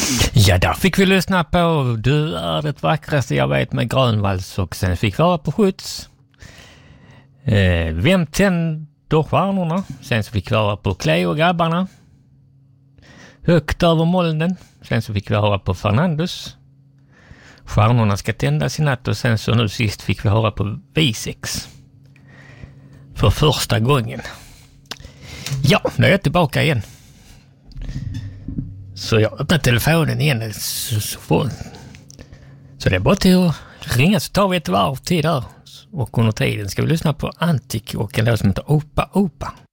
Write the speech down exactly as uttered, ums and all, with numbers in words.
Ja, där fick vi lyssna på Du är det vackraste jag vet med Grönvalls, och sen fick vi höra på Skjuts. Eh, Vem tänder stjärnorna? Sen så fick vi höra på Cleo och grabbarna. Högt över molnen. Sen så fick vi höra på Fernandos. Stjärnorna ska tändas i natt, och sen så nu sist fick vi höra på Visex. För första gången. Ja, nu är jag tillbaka igen. Så jag öppnar telefonen igen. Så, så, får... så det är bara till att ringa, så tar vi ett varv tid där. Och under tiden ska vi lyssna på Antik och en låt som heter Opa Opa.